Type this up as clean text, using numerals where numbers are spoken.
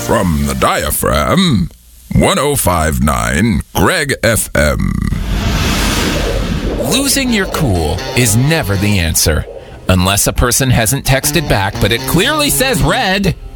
From the diaphragm, 105.9 Greg FM. Losing your cool is never the answer. Unless a person hasn't texted back, but it clearly says red.